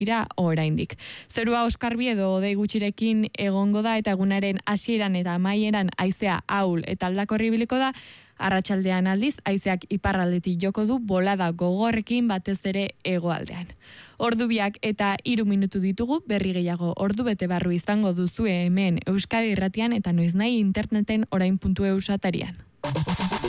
dira oraindik. Zerua oskarbi edo hodei gutxirekin egongo da eta egunaren hasieran eta amaieran haizea ahul eta aldakorri ibiliko da. Arratsaldean aldiz, haizeak iparraldetik joko du bolada gogorrekin batez ere hegoaldean. Ordu 2 eta 3 minutu ditugu, berri gehiago ordu bete barru izango duzue hemen Euskadi Irratian eta noiznahi interneten orain.eus atarian.